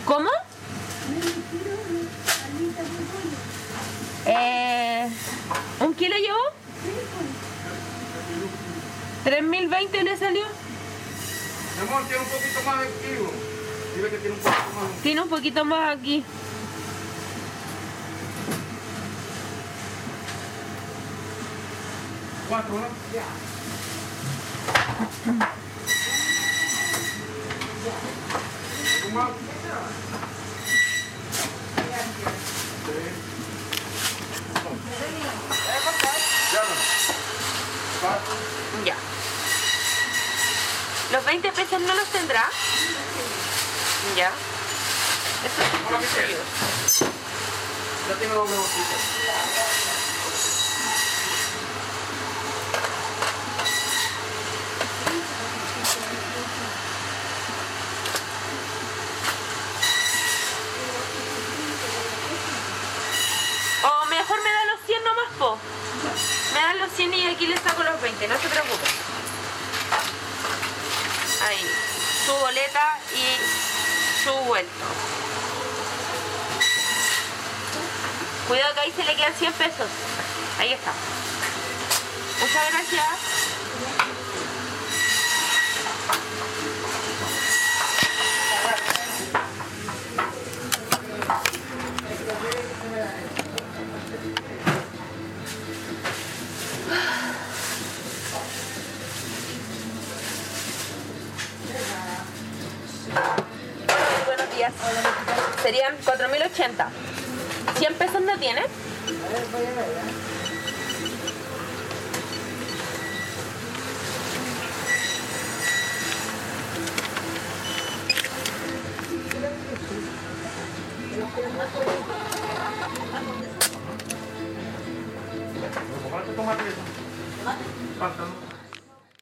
¿Cómo? 1 kilo llevó. 3.020 le salió. Mi amor, tiene un poquito más de kilo. Dile que tiene un poquito más. Tiene un poquito más aquí. ¿Cuánto, no? Ya. ¿Un más? Ya. ¿Los 20 pesos no los tendrá? Ya. Estos son suyos. Ya tengo doble bolsita. O mejor me da los 100 nomás, po. Me dan los 100 y aquí les saco los 20, no se preocupen. Ahí, su boleta y su vuelto. Cuidado que ahí se le quedan 100 pesos. Ahí está. Muchas gracias. Buenos días. Serían 4.080. 100 pesos no tiene. ¿Cuánto tomate? ¿Cuánto?